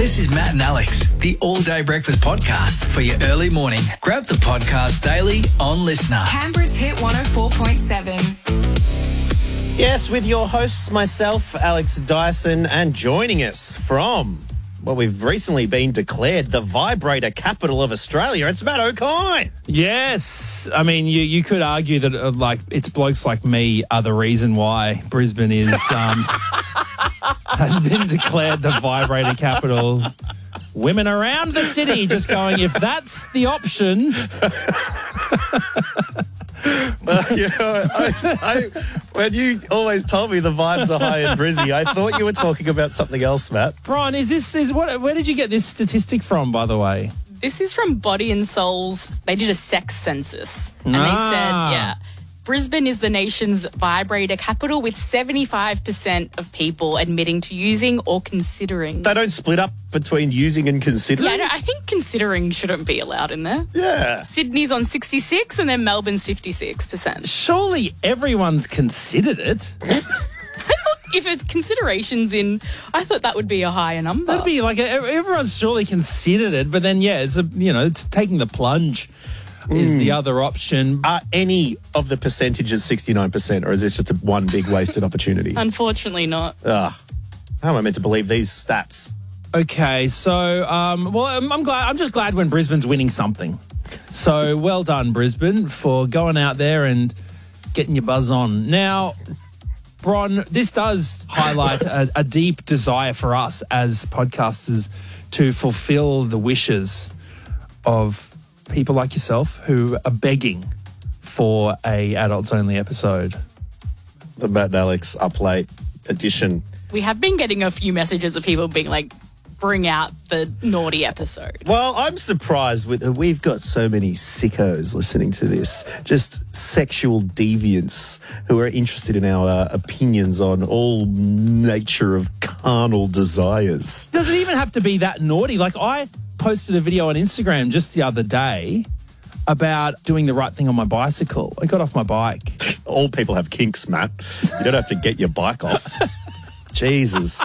This is Matt and Alex, the All Day Breakfast Podcast for your early morning. Grab the podcast daily on Listener. Canberra's Hit 104.7. Yes, with your hosts, myself, Alex Dyson, and joining us from, well, we've recently been declared the vibrator capital of Australia. It's Matt O'Kine. Yes. I mean, you could argue that, it's blokes like me are the reason why Brisbane is has been declared the vibrator capital. Women around the city just going, if that's the option... When you always told me the vibes are high in Brizzy, I thought you were talking about something else, Matt. Brian, where did you get this statistic from, by the way? This is from Body and Soul's. They did a sex census. And they said, Brisbane is the nation's vibrator capital with 75% of people admitting to using or considering. They don't split up between using and considering? Yeah, I think considering shouldn't be allowed in there. Yeah. Sydney's on 66 and then Melbourne's 56%. Surely everyone's considered it. If it's considerations in, I thought that would be a higher number. That'd be like, everyone's surely considered it, but then, it's taking the plunge. Is the other option. Are any of the percentages 69%, or is this just one big wasted opportunity? Unfortunately not. How am I meant to believe these stats? Okay, so, I'm just glad when Brisbane's winning something. So, well done, Brisbane, for going out there and getting your buzz on. Now, Bron, this does highlight a deep desire for us as podcasters to fulfill the wishes of people like yourself who are begging for a adults-only episode. The Matt and Alex Up Late edition. We have been getting a few messages of people being like, bring out the naughty episode. Well, I'm surprised we've got so many sickos listening to this, just sexual deviants who are interested in our opinions on all nature of carnal desires. Does it even have to be that naughty? Like, I posted a video on Instagram just the other day about doing the right thing on my bicycle. I got off my bike. All people have kinks, Matt. You don't have to get your bike off. Jesus.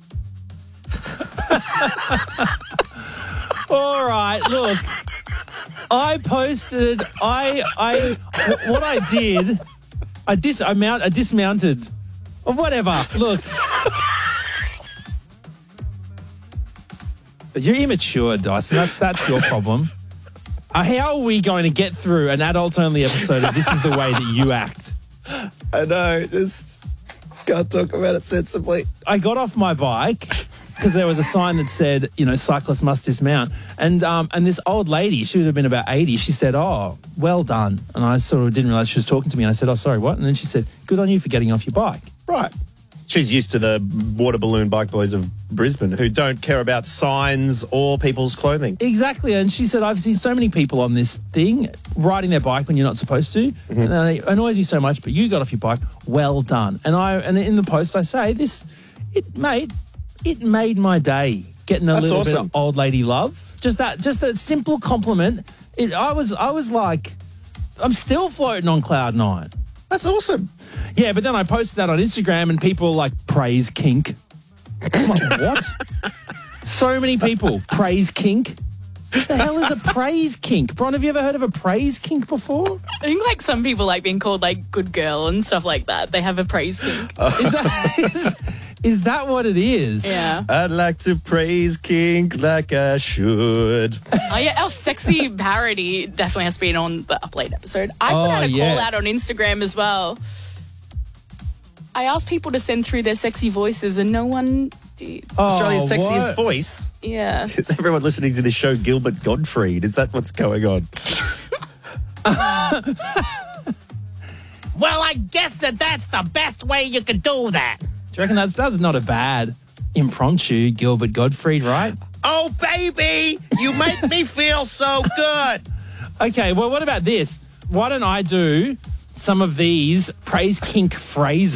All right, look. I posted. What I did. I dismounted. Or whatever. Look. But you're immature, Dyson. That's your problem. How are we going to get through an adult-only episode if this is the way that you act? I know. Just can't talk about it sensibly. I got off my bike because there was a sign that said, cyclists must dismount. And this old lady, she would have been about 80, she said, oh, well done. And I sort of didn't realise she was talking to me. And I said, oh, sorry, what? And then she said, good on you for getting off your bike. Right. She's used to the water balloon bike boys of Brisbane who don't care about signs or people's clothing. Exactly. And she said, I've seen so many people on this thing riding their bike when you're not supposed to. Mm-hmm. And it annoys you so much, but you got off your bike. Well done. And in the post I say, it made my day getting a little bit of old lady love. Just that simple compliment. I was like, I'm still floating on cloud nine. That's awesome. Yeah, but then I posted that on Instagram and people like, praise kink. I'm like, what? So many people, praise kink. The hell is a praise kink? Bron, have you ever heard of a praise kink before? I think like some people like being called like good girl and stuff like that. They have a praise kink. Is that what it is? Yeah. I'd like to praise kink like I should. Oh, yeah, our sexy parody definitely has to be on the Up Late episode. I put out a call out on Instagram as well. I asked people to send through their sexy voices and no one did. Australia's sexiest voice? Yeah. Is everyone listening to this show Gilbert Gottfried? Is that what's going on? Well, I guess that's the best way you could do that. Do you reckon that's not a bad impromptu Gilbert Gottfried, right? Oh, baby, you make me feel so good. Okay, well, what about this? Why don't I do some of these praise kink phrases?